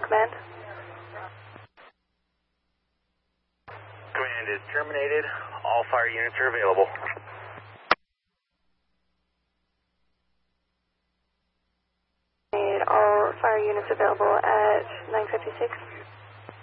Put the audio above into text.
command. Command is terminated. All fire units are available. All fire units available at 956.